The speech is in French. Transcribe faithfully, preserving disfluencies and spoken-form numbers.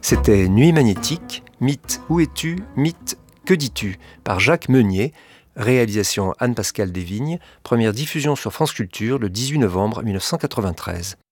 C'était Nuit magnétique, Mythe, où es-tu? Mythe, que dis-tu? Par Jacques Meunier, réalisation Anne-Pascale Desvignes, première diffusion sur France Culture le dix-huit novembre mille neuf cent quatre-vingt-treize.